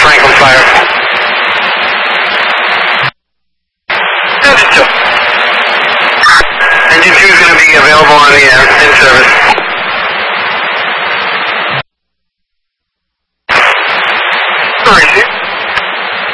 Franklin Fire. Engine 2. Engine 2 is going to be available on the in service. Sorry,